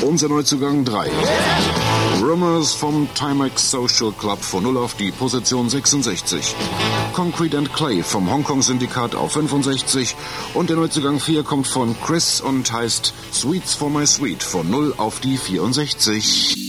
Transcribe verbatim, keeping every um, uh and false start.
Unser Neuzugang drei. Rumors vom Timex Social Club von null auf die Position sechsundsechzig. Concrete and Clay vom Hongkong-Syndikat auf fünfundsechzig. Und der Neuzugang vier kommt von Chris und heißt Sweets for My Sweet von null auf die vierundsechzig.